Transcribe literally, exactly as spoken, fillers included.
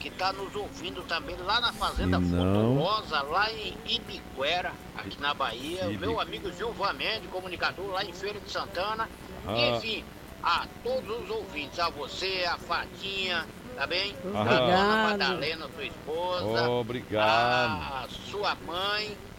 que está nos ouvindo também lá na Fazenda Não. Fortuosa, lá em Ibiquera, aqui na Bahia. O meu amigo Gilvan Mendes, comunicador lá em Feira de Santana. Ah. E, enfim, a todos os ouvintes, a você, a Fatinha, tá bem? Aham. A dona Obrigado. Madalena, sua esposa. Obrigado. A sua mãe